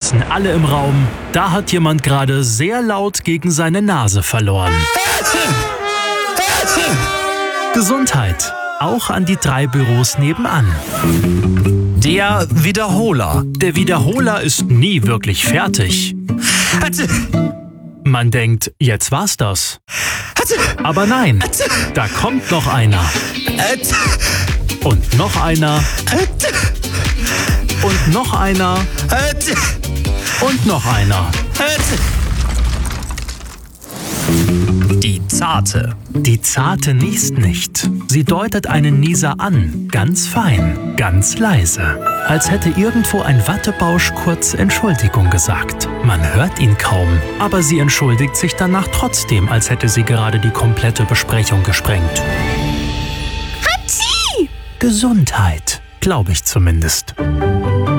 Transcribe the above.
wissen alle im Raum, da hat jemand gerade sehr laut gegen seine Nase verloren. Gesundheit, auch an die 3 Büros nebenan. Der Wiederholer. Der Wiederholer ist nie wirklich fertig. Man denkt, jetzt war's das. Aber nein, da kommt noch einer. Und noch einer. Und noch einer. Und noch einer. Die Zarte. Die Zarte niest nicht. Sie deutet einen Nieser an, ganz fein, ganz leise. Als hätte irgendwo ein Wattebausch kurz Entschuldigung gesagt. Man hört ihn kaum, aber sie entschuldigt sich danach trotzdem, als hätte sie gerade die komplette Besprechung gesprengt. Hatschi! Gesundheit, glaube ich zumindest.